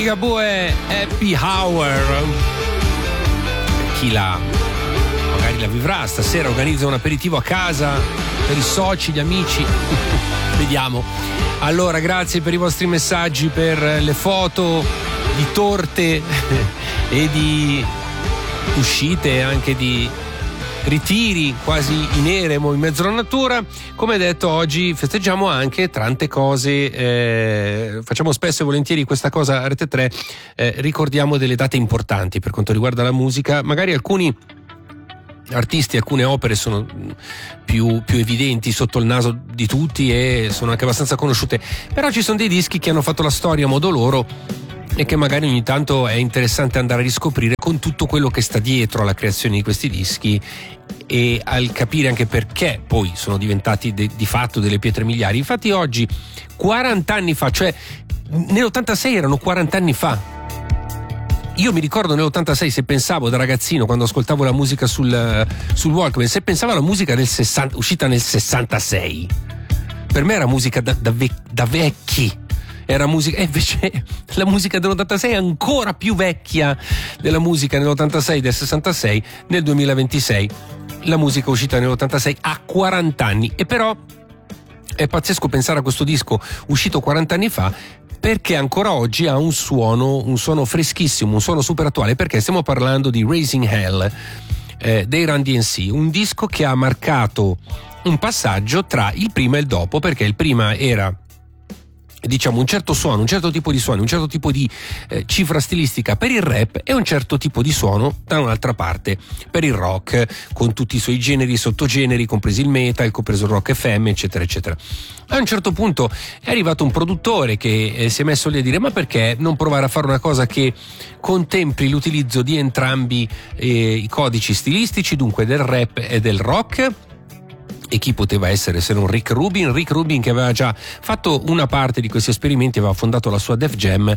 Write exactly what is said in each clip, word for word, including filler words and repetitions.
Ligabue Happy Hour. Per chi la magari la vivrà stasera, organizza un aperitivo a casa per i soci, gli amici. Vediamo. Allora, grazie per i vostri messaggi, per le foto di torte e di uscite, anche di ritiri quasi in eremo in mezzo alla natura. Come detto, oggi festeggiamo anche tante cose, eh, facciamo spesso e volentieri questa cosa a Rete tre, eh, ricordiamo delle date importanti per quanto riguarda la musica. Magari alcuni artisti, alcune opere sono più, più evidenti sotto il naso di tutti e sono anche abbastanza conosciute, però ci sono dei dischi che hanno fatto la storia a modo loro e che magari ogni tanto è interessante andare a riscoprire, con tutto quello che sta dietro alla creazione di questi dischi e al capire anche perché poi sono diventati de, di fatto delle pietre miliari. Infatti oggi, quaranta anni fa, cioè nell'ottantasei erano quaranta anni fa. Io mi ricordo nell'ottantasei, se pensavo da ragazzino, quando ascoltavo la musica sul, sul Walkman, se pensavo alla musica del sessanta, uscita nel sessantasei, per me era musica da, da, vec, da vecchi. Era musica, e invece la musica dell'ottantasei è ancora più vecchia della musica nell'ottantasei, del sessantasei, nel duemilaventisei. La musica uscita nell'ottantasei ha quaranta anni, e però è pazzesco pensare a questo disco uscito quaranta anni fa, perché ancora oggi ha un suono, un suono freschissimo, un suono super attuale, perché stiamo parlando di Raising Hell eh, dei Run D M C, un disco che ha marcato un passaggio tra il prima e il dopo, perché il prima era, diciamo, un certo suono, un certo tipo di suono, un certo tipo di eh, cifra stilistica per il rap e un certo tipo di suono da un'altra parte per il rock, con tutti i suoi generi e sottogeneri, compresi il metal, compreso il rock F M, eccetera eccetera. A un certo punto è arrivato un produttore che eh, si è messo lì a dire: ma perché non provare a fare una cosa che contempli l'utilizzo di entrambi eh, i codici stilistici, dunque del rap e del rock? E chi poteva essere se non Rick Rubin? Rick Rubin, che aveva già fatto una parte di questi esperimenti, aveva fondato la sua Def Jam,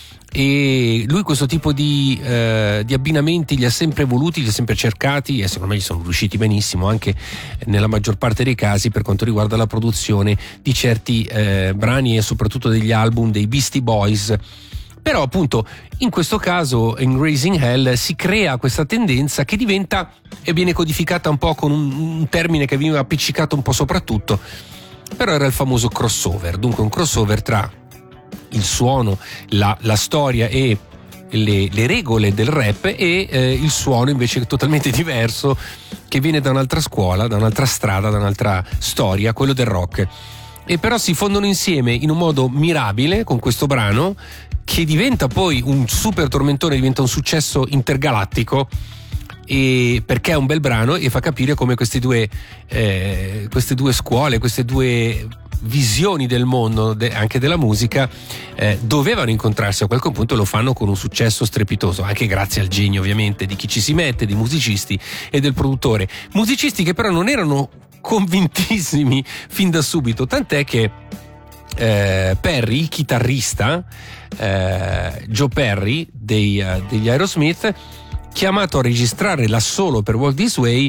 e lui questo tipo di, eh, di abbinamenti li ha sempre voluti, li ha sempre cercati, e secondo me gli sono riusciti benissimo anche nella maggior parte dei casi per quanto riguarda la produzione di certi eh, brani e soprattutto degli album dei Beastie Boys. Però appunto in questo caso, in Raising Hell, si crea questa tendenza che diventa e viene codificata un po' con un, un termine che veniva appiccicato un po' soprattutto, però era il famoso crossover. Dunque un crossover tra il suono, la, la storia e le, le regole del rap e eh, il suono invece totalmente diverso, che viene da un'altra scuola, da un'altra strada, da un'altra storia, quello del rock. E però si fondono insieme in un modo mirabile con questo brano, che diventa poi un super tormentone, diventa un successo intergalattico, e perché è un bel brano e fa capire come queste due eh, queste due scuole, queste due visioni del mondo, de, anche della musica, eh, dovevano incontrarsi a quel punto, e lo fanno con un successo strepitoso, anche grazie al genio ovviamente di chi ci si mette, dei musicisti e del produttore. Musicisti che però non erano convintissimi fin da subito, tant'è che eh, Perry, il chitarrista, eh, Joe Perry dei, uh, degli Aerosmith, chiamato a registrare l'assolo per Walk This Way,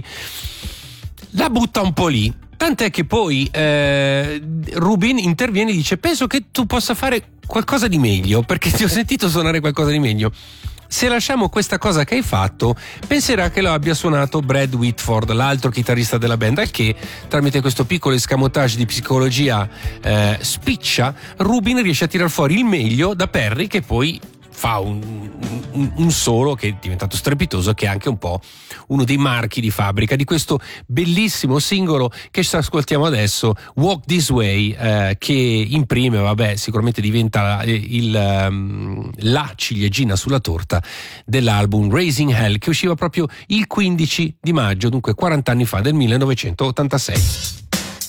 la butta un po' lì, tant'è che poi eh, Rubin interviene e dice: penso che tu possa fare qualcosa di meglio, perché ti ho sentito suonare qualcosa di meglio. Se lasciamo questa cosa che hai fatto, penserà che lo abbia suonato Brad Whitford, l'altro chitarrista della band, al che, tramite questo piccolo escamotage di psicologia eh, spiccia, Rubin riesce a tirar fuori il meglio da Perry, che poi fa un, un, un solo che è diventato strepitoso, che è anche un po' uno dei marchi di fabbrica di questo bellissimo singolo che ci ascoltiamo adesso, Walk This Way, eh, che imprime, vabbè, sicuramente diventa il, um, la ciliegina sulla torta dell'album Raising Hell, che usciva proprio il quindici di maggio, dunque quaranta anni fa, del millenovecentottantasei.